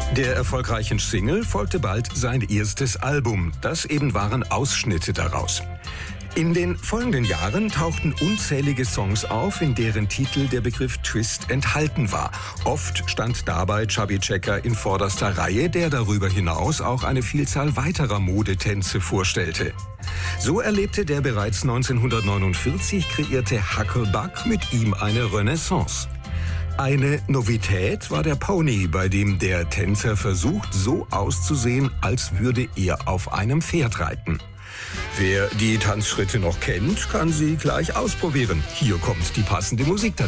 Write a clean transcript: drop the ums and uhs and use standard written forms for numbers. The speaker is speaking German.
Der erfolgreichen Single folgte bald sein erstes Album. Das eben waren Ausschnitte daraus. In den folgenden Jahren tauchten unzählige Songs auf, in deren Titel der Begriff Twist enthalten war. Oft stand dabei Chubby Checker in vorderster Reihe, der darüber hinaus auch eine Vielzahl weiterer Modetänze vorstellte. So erlebte der bereits 1949 kreierte Hucklebuck mit ihm eine Renaissance. Eine Novität war der Pony, bei dem der Tänzer versucht, so auszusehen, als würde er auf einem Pferd reiten. Wer die Tanzschritte noch kennt, kann sie gleich ausprobieren. Hier kommt die passende Musik dazu.